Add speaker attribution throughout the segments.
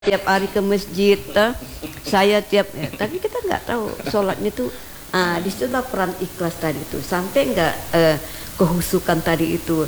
Speaker 1: tiap hari ke masjid, saya tapi kita nggak tahu sholatnya tuh, disitulah peran ikhlas tadi itu, sampai nggak kehusukan tadi itu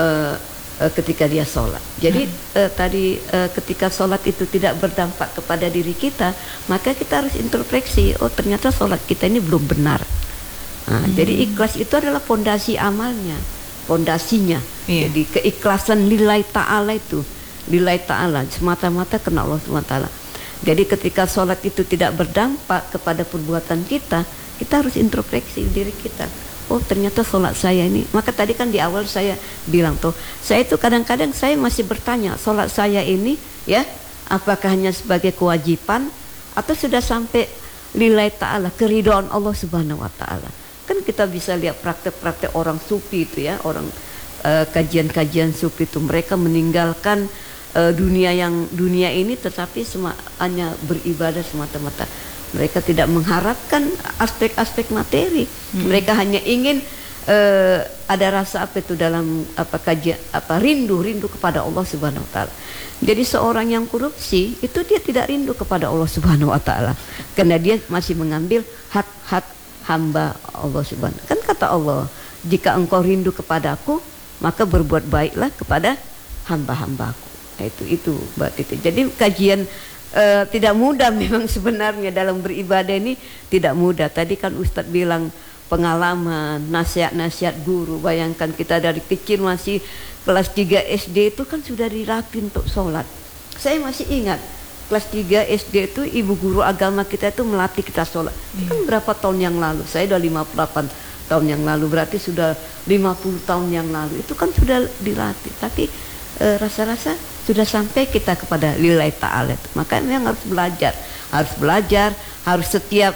Speaker 1: ketika dia sholat. Jadi ketika sholat itu tidak berdampak kepada diri kita, maka kita harus introspeksi, oh ternyata sholat kita ini belum benar. Jadi ikhlas itu adalah pondasi amalnya, pondasinya. Jadi keikhlasan lillahi ta'ala itu, lillahi ta'ala, semata-mata karena Allah SWT. Jadi ketika sholat itu tidak berdampak kepada perbuatan kita, kita harus introspeksi diri kita. Oh ternyata sholat saya ini, maka tadi kan di awal saya bilang tuh, saya itu kadang-kadang saya masih bertanya, sholat saya ini ya, apakah hanya sebagai kewajiban atau sudah sampai lillahi ta'ala, keridhaan Allah Subhanahu Wa Ta'ala. Kan kita bisa lihat praktek-praktek orang sufi itu ya, orang kajian-kajian sufi itu, mereka meninggalkan dunia ini, tetapi hanya beribadah semata-mata. Mereka tidak mengharapkan aspek-aspek materi. Mereka hanya ingin ada rasa dalam kajian rindu kepada Allah Subhanahu Wa Taala. Jadi seorang yang korupsi itu dia tidak rindu kepada Allah Subhanahu Wa Taala, karena dia masih mengambil hak-hak hamba Allah Subhanahu. Kan kata Allah, jika engkau rindu kepadaku, maka berbuat baiklah kepada hamba-hambaku. Itu Mbak Titi. Jadi kajian tidak mudah memang sebenarnya dalam beribadah ini, tidak mudah. Tadi kan Ustadz bilang pengalaman, nasihat-nasihat guru. Bayangkan kita dari kecil masih kelas 3 SD itu kan sudah dilatih untuk sholat. Saya masih ingat kelas 3 SD itu ibu guru agama kita itu melatih kita sholat. Kan berapa tahun yang lalu? Saya udah 58 tahun yang lalu, berarti sudah 50 tahun yang lalu. Itu kan sudah dilatih. Tapi rasa-rasa sudah sampai kita kepada lillahi ta'ala. Maka memang harus belajar, harus setiap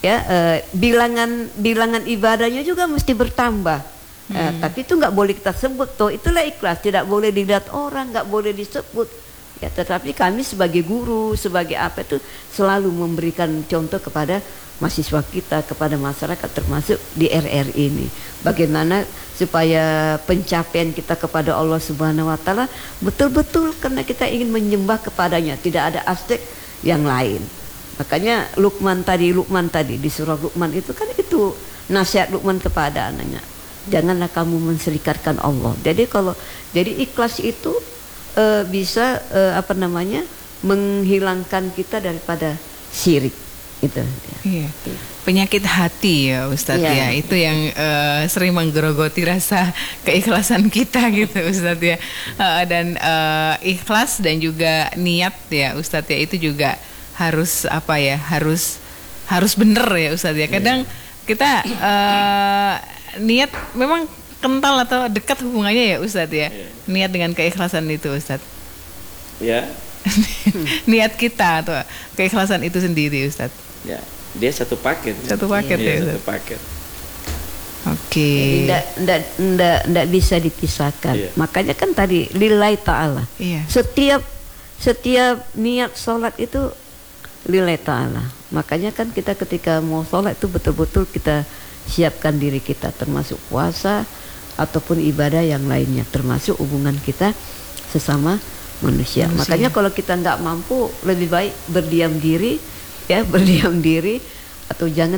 Speaker 1: bilangan ibadahnya juga mesti bertambah. Tapi itu nggak boleh kita sebut tuh, itulah ikhlas, tidak boleh dilihat orang, nggak boleh disebut. Ya, tetapi kami sebagai guru, sebagai itu selalu memberikan contoh kepada mahasiswa kita, kepada masyarakat, termasuk di RRI ini. Bagaimana supaya pencapaian kita kepada Allah Subhanahu Wa Taala betul-betul karena kita ingin menyembah kepadanya, tidak ada aspek yang lain. Makanya Luqman tadi di surah Luqman itu kan itu nasihat Luqman kepada anaknya, janganlah kamu menserikatkan Allah. Jadi ikhlas itu bisa menghilangkan kita daripada syirik itu.
Speaker 2: Iya. Penyakit hati ya Ustadz ya, itu yang sering menggerogoti rasa keikhlasan kita gitu Ustadz ya. Dan ikhlas dan juga niat ya Ustadz ya, itu juga harus harus bener ya Ustadz ya. Kadang kita niat memang kental atau dekat hubungannya ya Ustadz ya. Niat dengan keikhlasan itu Ustadz.
Speaker 3: Ya.
Speaker 2: Niat kita atau keikhlasan itu sendiri Ustadz.
Speaker 3: Ya, dia satu paket.
Speaker 2: Satu paket ya.
Speaker 3: Satu paket.
Speaker 2: Oke.
Speaker 1: Tidak bisa dipisahkan. Makanya kan tadi lillahi ta'ala. Setiap niat sholat itu lillahi ta'ala. Makanya kan kita ketika mau sholat itu betul-betul kita siapkan diri kita, termasuk puasa ataupun ibadah yang lainnya, termasuk hubungan kita sesama manusia. Makanya kalau kita nggak mampu, lebih baik berdiam diri atau jangan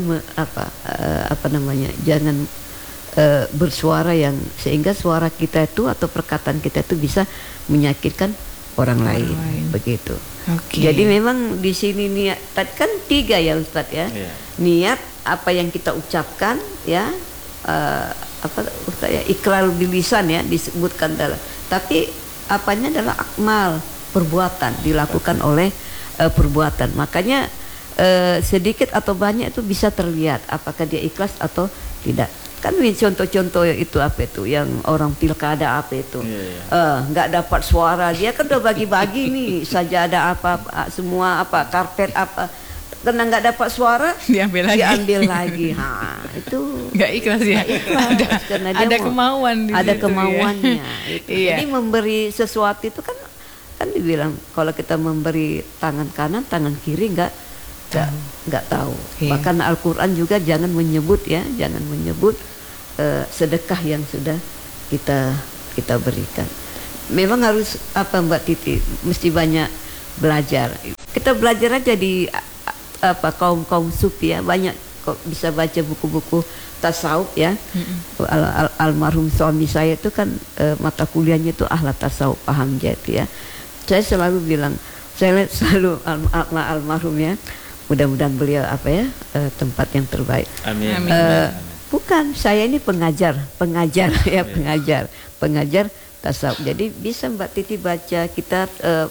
Speaker 1: jangan bersuara yang sehingga suara kita itu atau perkataan kita itu bisa menyakitkan orang lain. Begitu. Jadi memang di sini niat tadi kan 3 ya Ustadz ya. Niat apa yang kita ucapkan ya, Ustadz ya, iqrar bil lisan ya disebutkan dalam. Tapi apanya adalah akmal, perbuatan dilakukan oleh perbuatan. Makanya sedikit atau banyak itu bisa terlihat apakah dia ikhlas atau tidak. Kan contoh-contoh itu yang orang pilkada nggak dapat suara, dia kan udah bagi-bagi nih sajadah semua karpet karena nggak dapat suara diambil lagi. Itu
Speaker 2: nggak ikhlas ya.
Speaker 1: Karena dia
Speaker 2: ada kemauan
Speaker 1: ada kemauannya. Jadi memberi sesuatu itu kan dibilang kalau kita memberi tangan kanan, tangan kiri nggak tahu. Bahkan Al-Quran juga jangan menyebut sedekah yang sudah kita berikan. Memang harus Mbak Titi, mesti banyak belajar. Kita belajar aja di kaum sufi ya, banyak kok bisa baca buku-buku tasawuf ya. Almarhum suami saya itu kan mata kuliahnya itu akhlak tasawuf paham jadi ya. Saya selalu bilang, saya selalu almarhum ya, mudah-mudahan beliau tempat yang terbaik.
Speaker 3: Amin.
Speaker 1: Bukan, saya ini pengajar ya, pengajar tasawuf. Jadi bisa Mbak Titi baca kita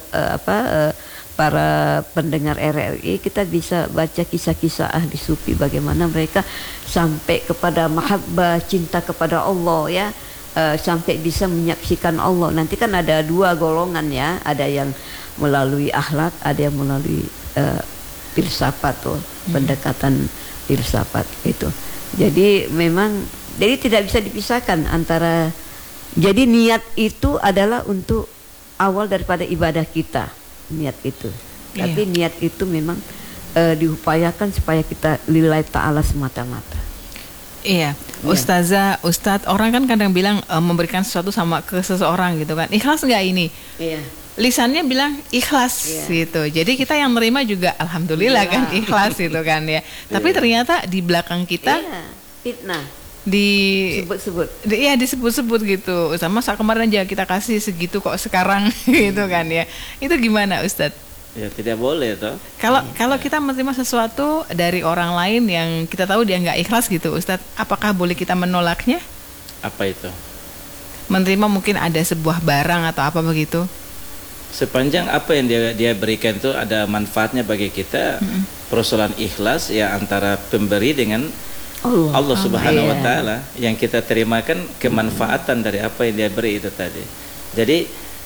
Speaker 1: para pendengar RRI, kita bisa baca kisah-kisah ahli sufi bagaimana mereka sampai kepada mahabbah, cinta kepada Allah ya, sampai bisa menyaksikan Allah. Nanti kan ada dua golongan ya, ada yang melalui akhlak, ada yang melalui filsafat tuh, pendekatan filsafat itu. Jadi memang tidak bisa dipisahkan antara, jadi niat itu adalah untuk awal daripada ibadah kita, niat itu. Tapi niat itu memang diupayakan supaya kita lillahi ta'ala semata-mata.
Speaker 2: Iya, Ustadz, orang kan kadang bilang memberikan sesuatu sama ke seseorang gitu kan, ikhlas nggak ini? Iya. Lisannya bilang ikhlas gitu. Jadi kita yang menerima juga alhamdulillah kan ikhlas gitu kan ya. Tapi ternyata di belakang kita
Speaker 1: fitnah.
Speaker 2: Disebut-sebut. Iya, disebut-sebut gitu. Sama saat kemarin aja kita kasih segitu kok sekarang gitu kan ya. Itu gimana Ustadz?
Speaker 3: Ya tidak boleh toh.
Speaker 2: Kalau kita menerima sesuatu dari orang lain yang kita tahu dia nggak ikhlas gitu Ustadz, apakah boleh kita menolaknya?
Speaker 3: Apa itu?
Speaker 2: Menerima mungkin ada sebuah barang atau apa begitu?
Speaker 3: Sepanjang apa yang dia berikan itu ada manfaatnya bagi kita, persoalan ikhlas ya antara pemberi dengan Allah Subhanahu wa taala, yang kita terimakan kemanfaatan dari apa yang dia beri itu tadi. Jadi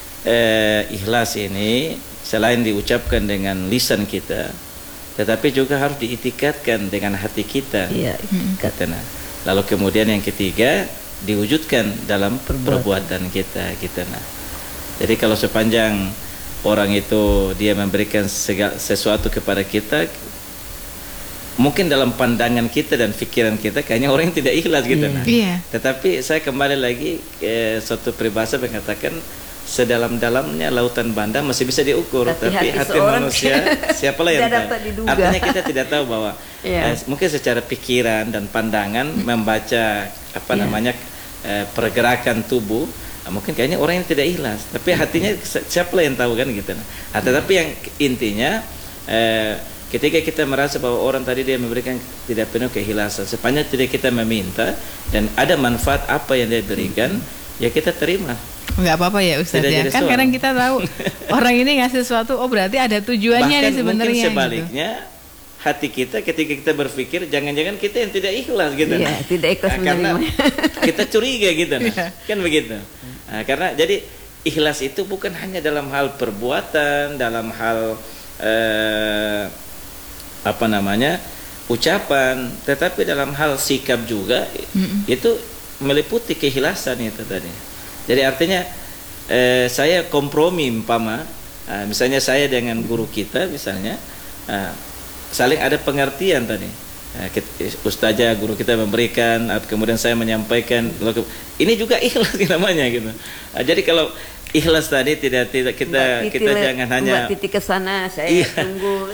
Speaker 3: ikhlas ini selain diucapkan dengan lisan kita, tetapi juga harus diitikadkan dengan hati kita. Lalu kemudian yang ketiga diwujudkan dalam perbuatan kita gitu nah. Jadi kalau sepanjang orang itu dia memberikan sesuatu kepada kita, mungkin dalam pandangan kita dan pikiran kita kayaknya orang yang tidak ikhlas gitu nah. Tetapi saya kembali lagi suatu peribahasa mengatakan sedalam-dalamnya lautan bandang masih bisa diukur, tapi hati manusia siapalah yang tahu. Artinya kita tidak tahu bahwa mungkin secara pikiran dan pandangan membaca pergerakan tubuh, mungkin kayaknya orang yang tidak ikhlas, tapi hatinya siapalah yang tahu kan gitu. Nah, tetapi yang intinya ketika kita merasa bahwa orang tadi dia memberikan tidak penuh keikhlasan, sepanjang tidak kita meminta dan ada manfaat apa yang dia berikan, ya kita terima.
Speaker 2: Nggak apa-apa ya Ustadz ya. Kan kadang kita tahu orang ini ngasih sesuatu, oh berarti ada tujuannya nih sebenarnya.
Speaker 3: Mungkin sebaliknya gitu. Hati kita ketika kita berpikir jangan-jangan kita yang tidak ikhlas gitu.
Speaker 1: Tidak ikhlas
Speaker 3: karena kita curiga gitu kan begitu. Nah, karena jadi ikhlas itu bukan hanya dalam hal perbuatan, dalam hal ucapan, tetapi dalam hal sikap juga itu meliputi keikhlasan itu tadi. Jadi artinya saya kompromi misalnya saya dengan guru kita misalnya saling ada pengertian tadi. Ustazah guru kita memberikan, kemudian saya menyampaikan, ini juga ikhlas namanya gitu. Jadi kalau ikhlas tadi tidak kita jangan hanya
Speaker 1: Mbak Titi ke sana, saya tunggu.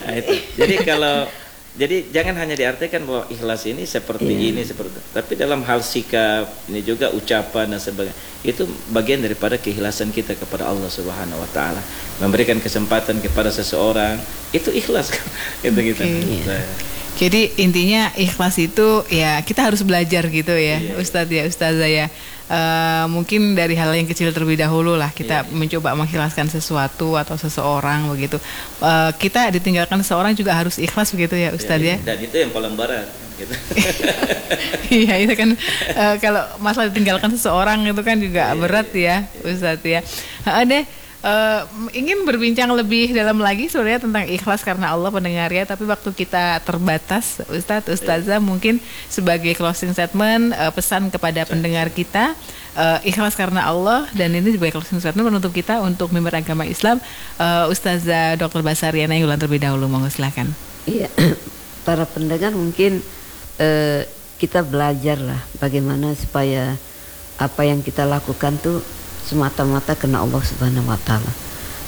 Speaker 3: Jadi jangan hanya diartikan bahwa ikhlas ini seperti ini tapi dalam hal sikap ini juga ucapan dan sebagainya, itu bagian daripada keikhlasan kita kepada Allah Subhanahu wa taala. Memberikan kesempatan kepada seseorang itu ikhlas gitu.
Speaker 2: Jadi intinya ikhlas itu ya kita harus belajar gitu ya, Ustadz ya, Ustazah ya. Mungkin dari hal yang kecil terlebih dahulu lah kita mencoba mengikhlaskan sesuatu atau seseorang begitu. Kita ditinggalkan seseorang juga harus ikhlas begitu ya Ustadz ya.
Speaker 3: Dan itu yang paling berat gitu.
Speaker 2: Iya itu kan kalau masalah ditinggalkan seseorang itu kan juga berat ya Ustadz ya. Ingin berbincang lebih dalam lagi sebenarnya tentang ikhlas karena Allah pendengarnya, tapi waktu kita terbatas Ustadz, Ustazah mungkin sebagai closing statement pesan kepada pendengar kita, ikhlas karena Allah, dan ini sebagai closing statement menutup kita untuk mimbar agama Islam. Ustazah Dr. Basariana Yulan terlebih dahulu, monggo silakan.
Speaker 1: Iya, para pendengar mungkin kita belajar lah bagaimana supaya apa yang kita lakukan tuh semata-mata karena Allah Subhanahu wa taala.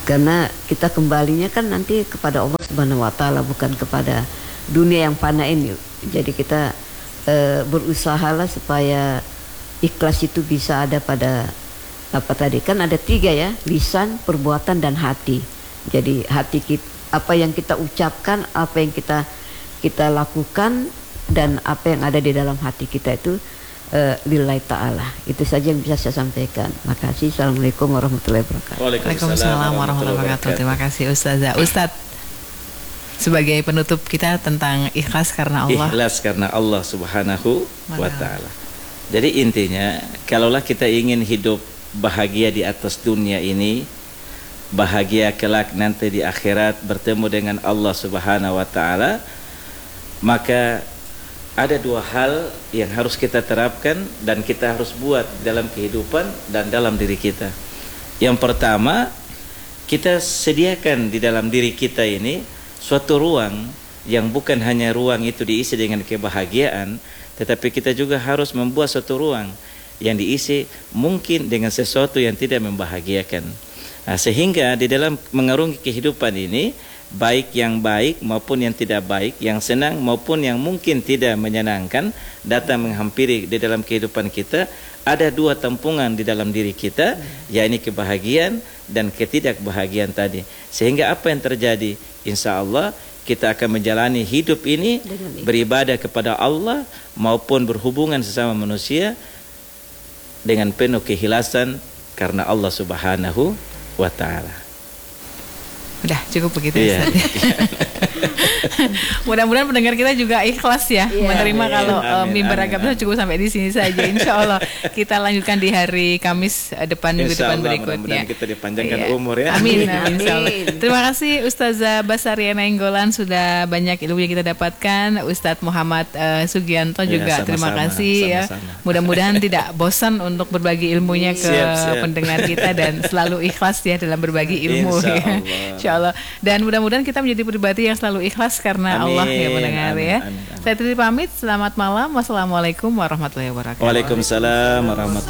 Speaker 1: Karena kita kembalinya kan nanti kepada Allah Subhanahu wa taala, bukan kepada dunia yang fana ini. Jadi kita berusahalah supaya ikhlas itu bisa ada pada apa tadi, kan ada 3 ya, lisan, perbuatan dan hati. Jadi hati kita, apa yang kita ucapkan, apa yang kita lakukan, dan apa yang ada di dalam hati kita itu lillahi ta'ala. Itu saja yang bisa saya sampaikan. Makasih. Assalamualaikum warahmatullahi wabarakatuh.
Speaker 2: Waalaikumsalam warahmatullahi wabarakatuh. Terima kasih Ustazah. Ustadz, sebagai penutup kita tentang ikhlas karena Allah.
Speaker 3: Ikhlas karena Allah Subhanahu wa ta'ala. Jadi intinya, kalaulah kita ingin hidup bahagia di atas dunia ini, bahagia kelak nanti di akhirat bertemu dengan Allah Subhanahu wa ta'ala, maka ada 2 hal yang harus kita terapkan dan kita harus buat dalam kehidupan dan dalam diri kita. Yang pertama, kita sediakan di dalam diri kita ini suatu ruang yang bukan hanya ruang itu diisi dengan kebahagiaan, tetapi kita juga harus membuat suatu ruang yang diisi mungkin dengan sesuatu yang tidak membahagiakan. Nah, sehingga di dalam mengarungi kehidupan ini, baik yang baik maupun yang tidak baik, yang senang maupun yang mungkin tidak menyenangkan, datang menghampiri di dalam kehidupan kita, ada 2 tempungan di dalam diri kita, yakni kebahagiaan dan ketidakbahagiaan tadi. Sehingga apa yang terjadi? Insya Allah kita akan menjalani hidup ini beribadah kepada Allah maupun berhubungan sesama manusia dengan penuh keikhlasan karena Allah Subhanahu wa ta'ala.
Speaker 2: Udah cukup begitu ya. Mudah-mudahan pendengar kita juga ikhlas ya menerima kalau mimbar agama cukup sampai di sini saja. Insya Allah kita lanjutkan di hari Kamis depan, minggu depan berikutnya.
Speaker 3: Mudah-mudahan kita dipanjangkan umur ya.
Speaker 2: Amin. Terima kasih Ustazah Basariana Nainggolan, sudah banyak ilmu yang kita dapatkan. Ustadz Muhammad Sugianto juga terima kasih ya. Mudah-mudahan tidak bosan untuk berbagi ilmunya ke pendengar kita dan selalu ikhlas ya dalam berbagi ilmu. Insya Allah. Dan mudah-mudahan kita menjadi pribadi yang selalu ikhlas karena Allah ya pendengar ya. Saya Titi pamit. Selamat malam. Wassalamualaikum warahmatullahi wabarakatuh.
Speaker 3: Waalaikumsalam warahmatullahi wabarakatuh.